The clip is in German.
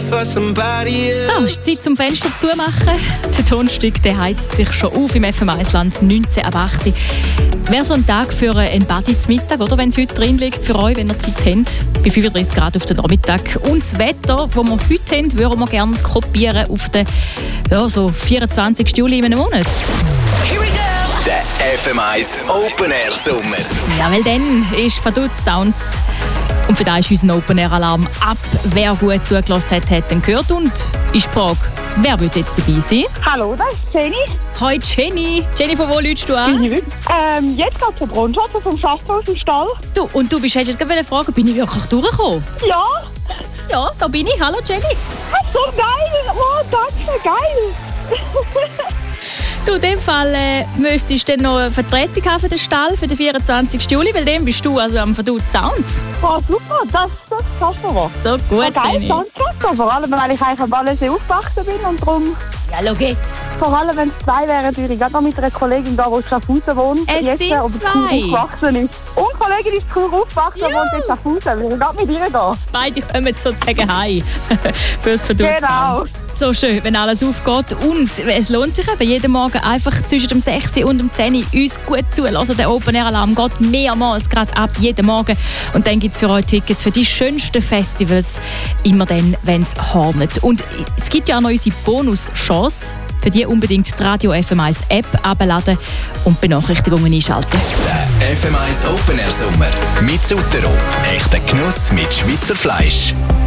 for somebody else. So, ist Zeit zum Fenster zumachen. Der Tonstück der heizt sich schon auf im FM1-Land 19 ab 8. Wäre so ein Tag für einen Buddy zum Mittag, oder? Wenn es heute drin liegt, für euch, wenn ihr Zeit habt, bei 35 Grad auf den Nachmittag. Und das Wetter, das wir heute haben, würden wir gerne kopieren auf den so 24. Juli in einem Monat. Here we go. Der FM1 Open Air Sommer. Ja, weil dann ist Faduz Sounds. Und für da ist unser Open Air Alarm ab. Wer gut zugelassen hat, hat dann gehört. Und ist die Frage, wer wird jetzt dabei sein? Hallo, das ist Jenny. Hoi Jenny. Jenny, von wo läutst du an? Jetzt geht zur Brunschatze vom Schafhaus im Stall. Du, und du hast jetzt gerade fragen, bin ich wirklich durchgekommen? Ja. Ja, da bin ich. Hallo Jenny. So geil. Oh, danke, geil. Du, in dem Fall müsstest du dann noch eine Vertretung haben für den Stall für den 24. Juli, weil dem bist du also am Faduz Sounds. Oh, super, das passt aber. So gut, geil, Jenny. danke. Vor allem, weil ich eigentlich am Ballensee aufgewachsen bin und darum... Ja, schau jetzt. Vor allem, wenn es zwei wären, würde ich gerade noch mit einer Kollegin da, die in Schaffhausen wohnt. Es jetzt, sind aber zwei. Chur aufgewachsen ist. Und die Kollegin ist Chur aufgewachsen und wohnt in Schaffhausen. Wir gerade mit ihr gehen. Beide kommen sozusagen heim fürs Faduz Genau. Sounds. So schön, wenn alles aufgeht. Und es lohnt sich eben, jeden Morgen einfach zwischen dem 6 und dem 10 uns gut zulassen. Der Open Air Alarm geht mehrmals gerade ab, jeden Morgen. Und dann gibt es für euch Tickets für die schönsten Festivals, immer dann, wenn es hornet. Und es gibt ja auch noch unsere Bonus-Chance. Für die unbedingt die Radio FM1 App abladen und Benachrichtigungen einschalten. Der FM1 Open Air Sommer mit Sutero. Echter Genuss mit Schweizer Fleisch.